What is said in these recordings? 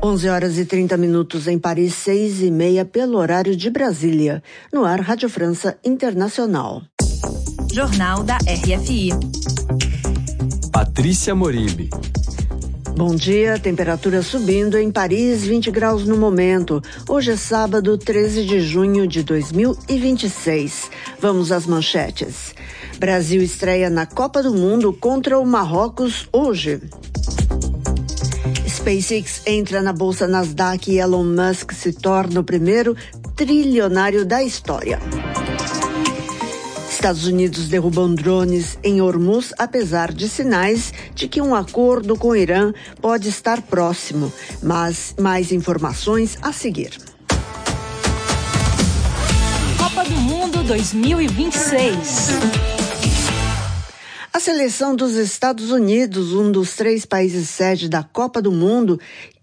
11h30 em Paris, 6h30 pelo horário de Brasília. No ar, Rádio França Internacional. Jornal da RFI. Patrícia Moribe. Bom dia, temperatura subindo em Paris, 20 graus no momento. Hoje é sábado, 13 de junho de 2026. Vamos às manchetes. Brasil estreia na Copa do Mundo contra o Marrocos hoje. SpaceX entra na bolsa Nasdaq e Elon Musk se torna o primeiro trilionário da história. Estados Unidos derrubam drones em Hormuz, apesar de sinais de que um acordo com o Irã pode estar próximo. Mas mais informações a seguir. Copa do Mundo 2026. A seleção dos Estados Unidos, um dos 3 países sede da Copa do Mundo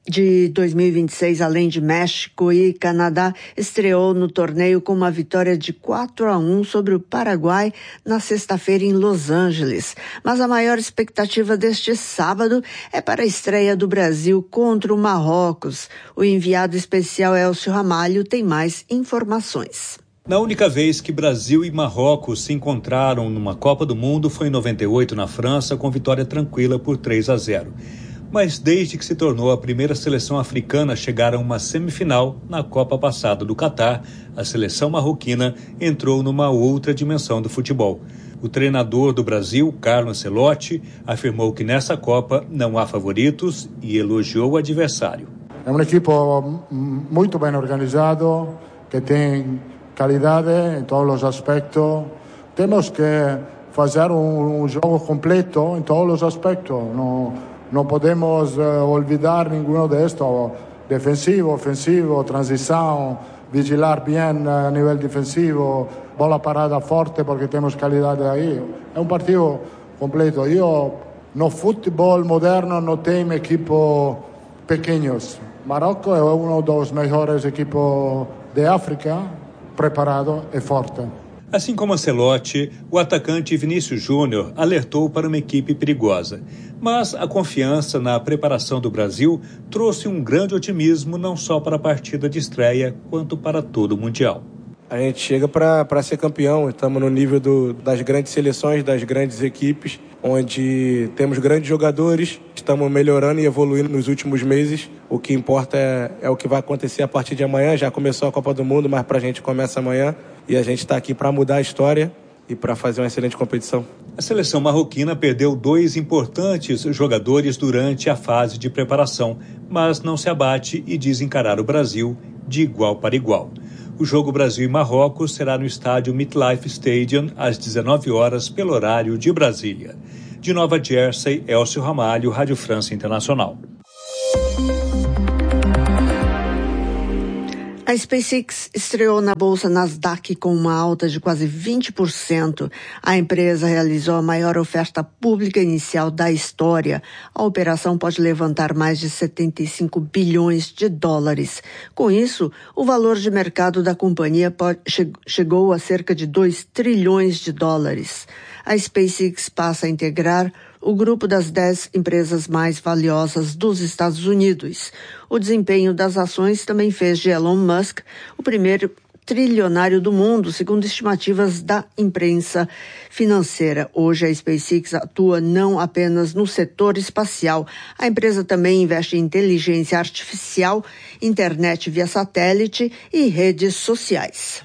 de 2026, além de México e Canadá, estreou no torneio com uma vitória de 4-1 sobre o Paraguai na sexta-feira em Los Angeles. Mas a maior expectativa deste sábado é para a estreia do Brasil contra o Marrocos. O enviado especial Elcio Ramalho tem mais informações. Na única vez que Brasil e Marrocos se encontraram numa Copa do Mundo foi em 98 na França, com vitória tranquila por 3-0. Mas desde que se tornou a primeira seleção africana a chegar a uma semifinal na Copa passada do Catar, a seleção marroquina entrou numa outra dimensão do futebol. O treinador do Brasil, Carlo Ancelotti, afirmou que nessa Copa não há favoritos e elogiou o adversário. É um equipe muito bem organizado, que tem qualidade em todos os aspectos. Temos que fazer um jogo completo em todos os aspectos. Não podemos olvidar nenhum destes. Defensivo, ofensivo, transição, vigilar bem a nível defensivo, bola parada forte porque temos qualidade aí. É um partido completo. No futebol moderno não tem equipos pequenos. Marrocos é um dos melhores equipos de África, preparado e forte. Assim como Ancelotti, o atacante Vinícius Júnior alertou para uma equipe perigosa. Mas a confiança na preparação do Brasil trouxe um grande otimismo não só para a partida de estreia, quanto para todo o Mundial. A gente chega para ser campeão, estamos no nível das grandes seleções, das grandes equipes, onde temos grandes jogadores, estamos melhorando e evoluindo nos últimos meses. O que importa é o que vai acontecer a partir de amanhã. Já começou a Copa do Mundo, mas para a gente começa amanhã. E a gente está aqui para mudar a história e para fazer uma excelente competição. A seleção marroquina perdeu 2 importantes jogadores durante a fase de preparação, mas não se abate e diz encarar o Brasil de igual para igual. O jogo Brasil e Marrocos será no estádio MetLife Stadium às 19 horas pelo horário de Brasília. De Nova Jersey, Elcio Ramalho, Rádio França Internacional. A SpaceX estreou na bolsa Nasdaq com uma alta de quase 20%. A empresa realizou a maior oferta pública inicial da história. A operação pode levantar mais de 75 bilhões de dólares. Com isso, o valor de mercado da companhia chegou a cerca de 2 trilhões de dólares. A SpaceX passa a integrar o grupo das 10 empresas mais valiosas dos Estados Unidos. O desempenho das ações também fez de Elon Musk o primeiro trilionário do mundo, segundo estimativas da imprensa financeira. Hoje a SpaceX atua não apenas no setor espacial. A empresa também investe em inteligência artificial, internet via satélite e redes sociais.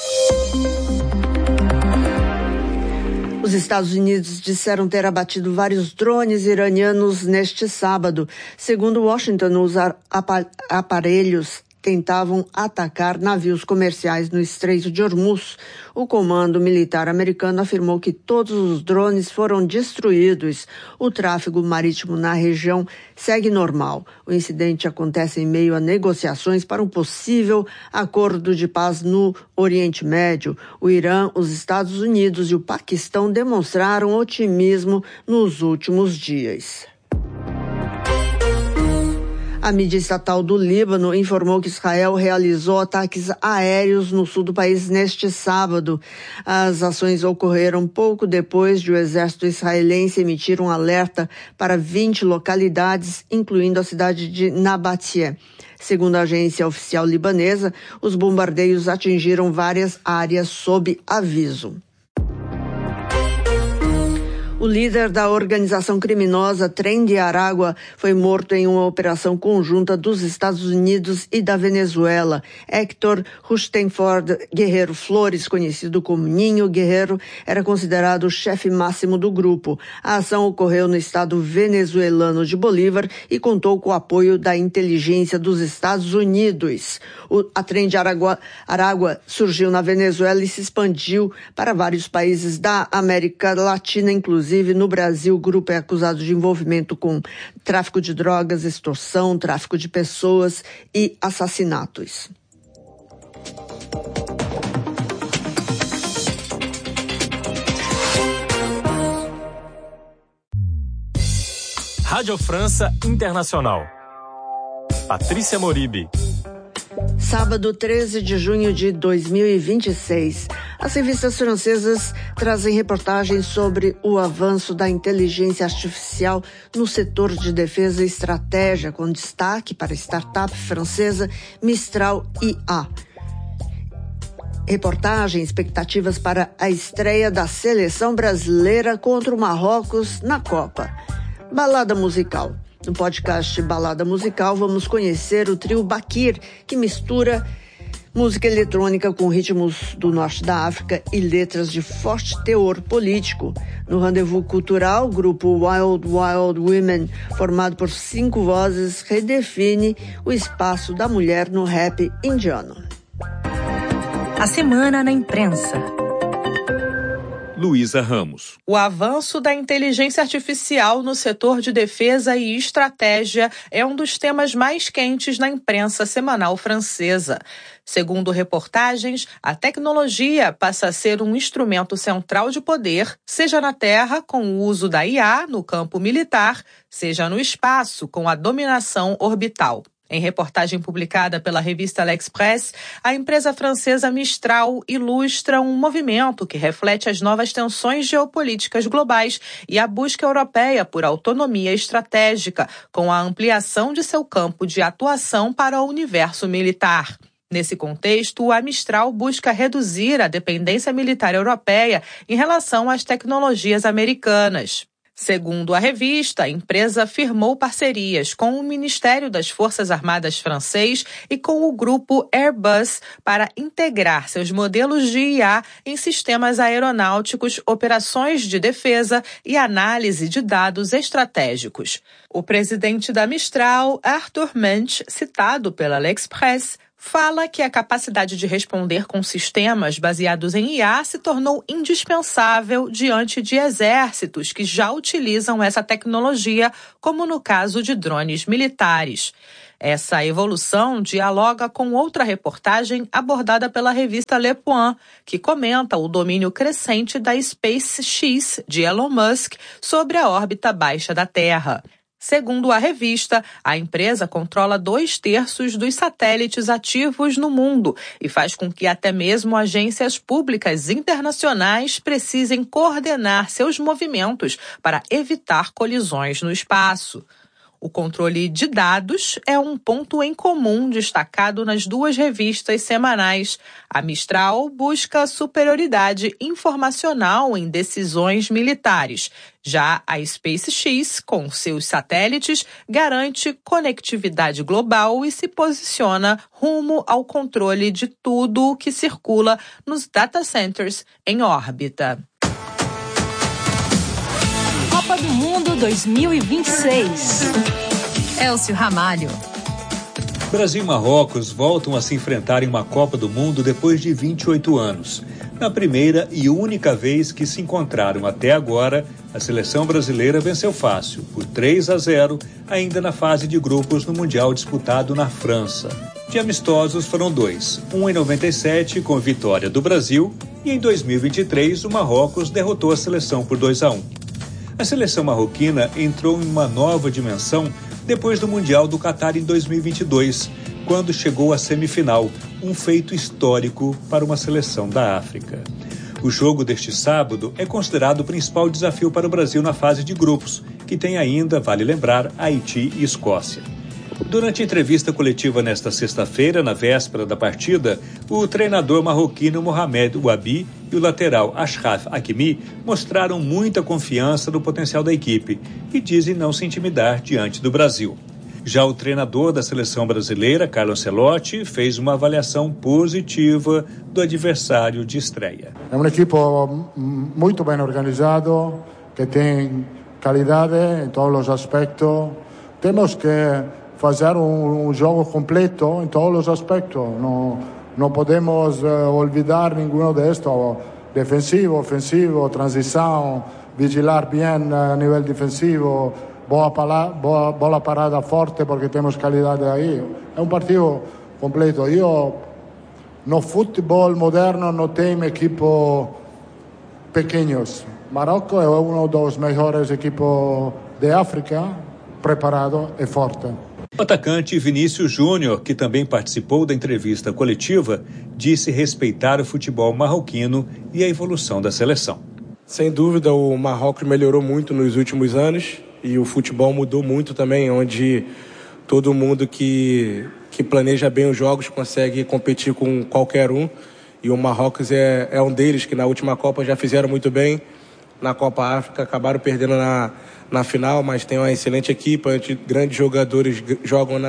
Os Estados Unidos disseram ter abatido vários drones iranianos neste sábado. Segundo Washington, os aparelhos tentavam atacar navios comerciais no Estreito de Hormuz. O comando militar americano afirmou que todos os drones foram destruídos. O tráfego marítimo na região segue normal. O incidente acontece em meio a negociações para um possível acordo de paz no Oriente Médio. O Irã, os Estados Unidos e o Paquistão demonstraram otimismo nos últimos dias. A mídia estatal do Líbano informou que Israel realizou ataques aéreos no sul do país neste sábado. As ações ocorreram pouco depois de o exército israelense emitir um alerta para 20 localidades, incluindo a cidade de Nabatie. Segundo a agência oficial libanesa, os bombardeios atingiram várias áreas sob aviso. O líder da organização criminosa Tren de Aragua foi morto em uma operação conjunta dos Estados Unidos e da Venezuela. Héctor Rustenford Guerreiro Flores, conhecido como Ninho Guerreiro, era considerado o chefe máximo do grupo. A ação ocorreu no estado venezuelano de Bolívar e contou com o apoio da inteligência dos Estados Unidos. A Tren de Aragua surgiu na Venezuela e se expandiu para vários países da América Latina, inclusive no Brasil. O grupo é acusado de envolvimento com tráfico de drogas, extorsão, tráfico de pessoas e assassinatos. Rádio França Internacional. Patrícia Moribe. Sábado, 13 de junho de 2026. As revistas francesas trazem reportagens sobre o avanço da inteligência artificial no setor de defesa e estratégia, com destaque para a startup francesa Mistral IA. Reportagem, expectativas para a estreia da seleção brasileira contra o Marrocos na Copa. Balada musical. No podcast Balada Musical, vamos conhecer o trio Bakir, que mistura música eletrônica com ritmos do norte da África e letras de forte teor político. No Rendezvous Cultural, o grupo Wild Wild Women, formado por 5 vozes, redefine o espaço da mulher no rap indiano. A semana na imprensa. Luísa Ramos. O avanço da inteligência artificial no setor de defesa e estratégia é um dos temas mais quentes na imprensa semanal francesa. Segundo reportagens, a tecnologia passa a ser um instrumento central de poder, seja na terra, com o uso da IA no campo militar, seja no espaço, com a dominação orbital. Em reportagem publicada pela revista L'Express, a empresa francesa Mistral ilustra um movimento que reflete as novas tensões geopolíticas globais e a busca europeia por autonomia estratégica, com a ampliação de seu campo de atuação para o universo militar. Nesse contexto, a Mistral busca reduzir a dependência militar europeia em relação às tecnologias americanas. Segundo a revista, a empresa firmou parcerias com o Ministério das Forças Armadas francês e com o grupo Airbus para integrar seus modelos de IA em sistemas aeronáuticos, operações de defesa e análise de dados estratégicos. O presidente da Mistral, Arthur Mensch, citado pela L'Express, fala que a capacidade de responder com sistemas baseados em IA se tornou indispensável diante de exércitos que já utilizam essa tecnologia, como no caso de drones militares. Essa evolução dialoga com outra reportagem abordada pela revista Le Point, que comenta o domínio crescente da SpaceX de Elon Musk sobre a órbita baixa da Terra. Segundo a revista, a empresa controla 2/3 dos satélites ativos no mundo e faz com que até mesmo agências públicas internacionais precisem coordenar seus movimentos para evitar colisões no espaço. O controle de dados é um ponto em comum destacado nas duas revistas semanais. A Mistral busca superioridade informacional em decisões militares. Já a SpaceX, com seus satélites, garante conectividade global e se posiciona rumo ao controle de tudo o que circula nos data centers em órbita. Copa do Mundo 2026. Elcio Ramalho. Brasil e Marrocos voltam a se enfrentar em uma Copa do Mundo depois de 28 anos. Na primeira e única vez que se encontraram até agora, a seleção brasileira venceu fácil, por 3-0, ainda na fase de grupos no Mundial disputado na França. De amistosos foram 2, um em 97 com vitória do Brasil e em 2023 o Marrocos derrotou a seleção por 2-1. A seleção marroquina entrou em uma nova dimensão depois do Mundial do Catar em 2022, quando chegou à semifinal, um feito histórico para uma seleção da África. O jogo deste sábado é considerado o principal desafio para o Brasil na fase de grupos, que tem ainda, vale lembrar, Haiti e Escócia. Durante a entrevista coletiva nesta sexta-feira, na véspera da partida, o treinador marroquino Mohamed Ouabi e o lateral Achraf Hakimi mostraram muita confiança no potencial da equipe e dizem não se intimidar diante do Brasil. Já o treinador da seleção brasileira, Carlo Ancelotti, fez uma avaliação positiva do adversário de estreia. É um equipo muito bem organizado, que tem qualidade em todos os aspectos. Temos que fazer um jogo completo em todos os aspectos. Não podemos olvidar nenhum destes. Defensivo, ofensivo, transição, vigilar bem a nível defensivo, bola parada forte porque temos qualidade aí. É um partido completo. No futebol moderno não tem equipos pequenos. Marrocos é um dos melhores equipos de África, preparado e forte. O atacante Vinícius Júnior, que também participou da entrevista coletiva, disse respeitar o futebol marroquino e a evolução da seleção. Sem dúvida, o Marrocos melhorou muito nos últimos anos e o futebol mudou muito também, onde todo mundo que planeja bem os jogos consegue competir com qualquer um. E o Marrocos é um deles, que na última Copa já fizeram muito bem. Na Copa África acabaram perdendo na final, mas tem uma excelente equipe, onde grandes jogadores jogam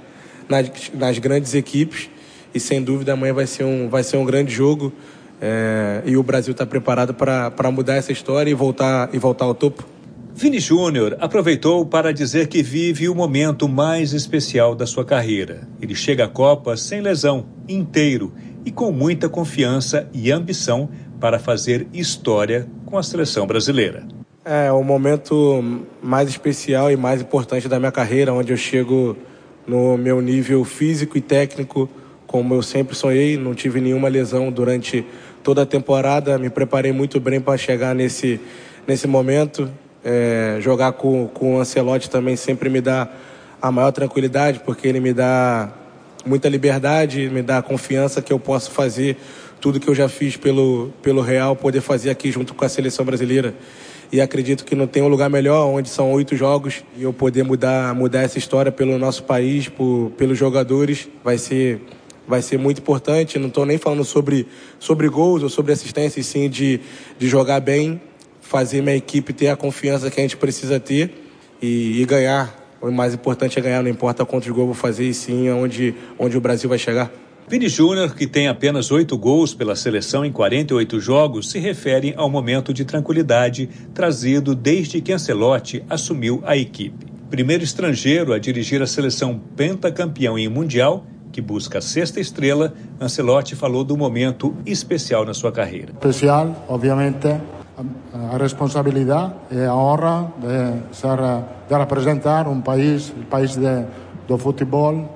nas grandes equipes e sem dúvida amanhã vai ser um grande jogo e o Brasil está preparado para mudar essa história e voltar ao topo. Vini Júnior aproveitou para dizer que vive o momento mais especial da sua carreira. Ele chega à Copa sem lesão, inteiro e com muita confiança e ambição para fazer história com a seleção brasileira. É o momento mais especial e mais importante da minha carreira, onde eu chego no meu nível físico e técnico, como eu sempre sonhei. Não tive nenhuma lesão durante toda a temporada, me preparei muito bem para chegar nesse momento. Jogar com o Ancelotti também sempre me dá a maior tranquilidade, porque ele me dá muita liberdade, me dá a confiança que eu posso fazer tudo que eu já fiz pelo Real, poder fazer aqui junto com a seleção brasileira. E acredito que não tem um lugar melhor, onde são 8 jogos, e eu poder mudar essa história pelo nosso país, pelos jogadores, vai ser muito importante. Não estou nem falando sobre gols ou sobre assistência, e sim de jogar bem, fazer minha equipe ter a confiança que a gente precisa ter e ganhar. O mais importante é ganhar, não importa quantos gols eu vou fazer, e sim onde o Brasil vai chegar. Vini Júnior, que tem apenas 8 gols pela seleção em 48 jogos, se refere ao momento de tranquilidade trazido desde que Ancelotti assumiu a equipe. Primeiro estrangeiro a dirigir a seleção pentacampeão em Mundial, que busca a 6ª estrela, Ancelotti falou do momento especial na sua carreira. Especial, obviamente, a responsabilidade e a honra de representar um país, o país do futebol,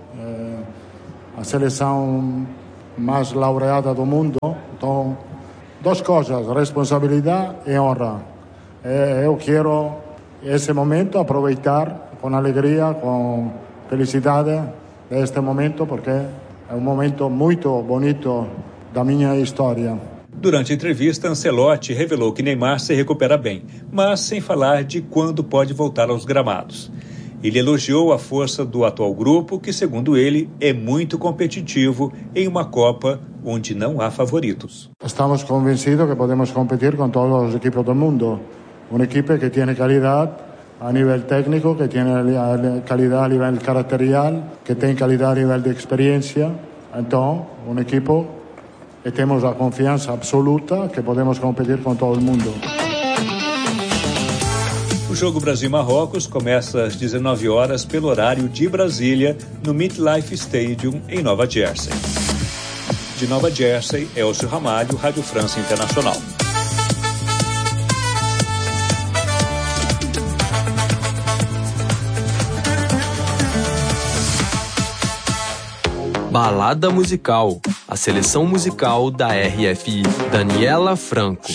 a seleção mais laureada do mundo. Então, 2 coisas, responsabilidade e honra. Eu quero esse momento aproveitar com alegria, com felicidade este momento, porque é um momento muito bonito da minha história. Durante a entrevista, Ancelotti revelou que Neymar se recupera bem, mas sem falar de quando pode voltar aos gramados. Ele elogiou a força do atual grupo, que, segundo ele, é muito competitivo em uma Copa onde não há favoritos. Estamos convencidos que podemos competir com todos os equipes do mundo. Uma equipe que tem qualidade a nível técnico, que tem qualidade a nível caracterial, que tem qualidade a nível de experiência. Então, um equipe que temos a confiança absoluta que podemos competir com todo o mundo. O jogo Brasil-Marrocos começa às 19 horas pelo horário de Brasília, no MetLife Stadium, em Nova Jersey. De Nova Jersey, Elcio Ramalho, Rádio França Internacional. Balada Musical, a seleção musical da RFI. Daniela Franco.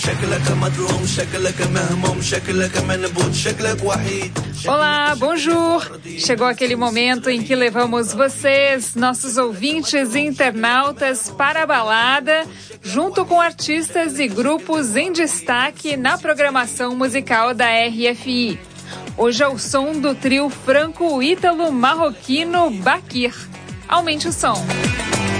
Olá, bonjour! Chegou aquele momento em que levamos vocês, nossos ouvintes e internautas, para a balada, junto com artistas e grupos em destaque na programação musical da RFI. Hoje é o som do trio franco-ítalo-marroquino Bakir. Aumente o som.